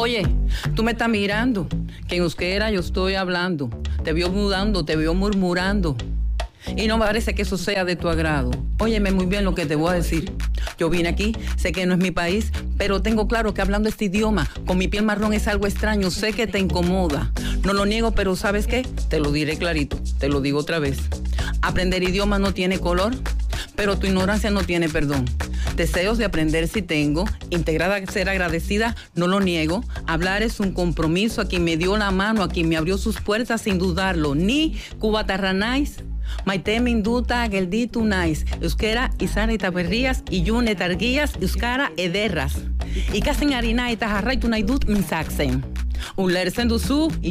Oye, tú me estás mirando, que en euskera yo estoy hablando. Te veo mudando, te veo murmurando. Y no me parece que eso sea de tu agrado. Óyeme muy bien lo que te voy a decir. Yo vine aquí, sé que no es mi país, pero tengo claro que hablando este idioma, con mi piel marrón es algo extraño, sé que te incomoda. No lo niego, pero ¿sabes qué? Te lo diré clarito, te lo digo otra vez. Aprender idioma no tiene color, pero tu ignorancia no tiene perdón. Deseos de aprender sí tengo, integrada, ser agradecida, no lo niego. Hablar es un compromiso, a quien me dio la mano, a quien me abrió sus puertas sin dudarlo. Ni Cubatarranais, Maite Minduta, Gelditu Nais, Euskera, Izana y Taberrías, y Yune Targuías, Euskara, Ederras. Y Casen Harina y Tajarra y Tunaidut Minsaxen. Un lersen du su.